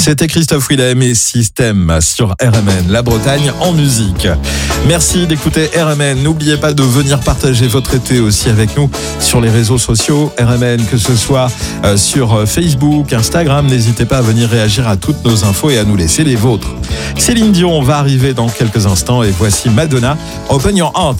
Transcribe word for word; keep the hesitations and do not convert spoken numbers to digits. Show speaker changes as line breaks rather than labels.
C'était Christophe Willem et Système sur R M N, la Bretagne en musique. Merci d'écouter R M N. N'oubliez pas de venir partager votre été aussi avec nous sur les réseaux sociaux R M N, que ce soit sur Facebook, Instagram. N'hésitez pas à venir réagir à toutes nos infos et à nous laisser les vôtres. Céline Dion va arriver dans quelques instants et voici Madonna, Open Your Heart.